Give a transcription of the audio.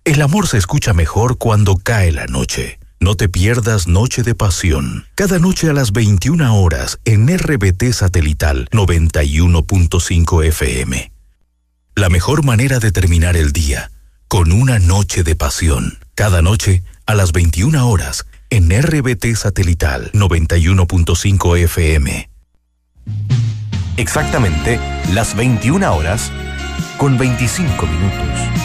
El amor se escucha mejor cuando cae la noche. No te pierdas Noche de Pasión. Cada noche a las 21 horas en RBT Satelital 91.5 FM. La mejor manera de terminar el día, con una noche de pasión. Cada noche a las 21 horas en RBT Satelital 91.5 FM. Exactamente las 21 horas con 25 minutos.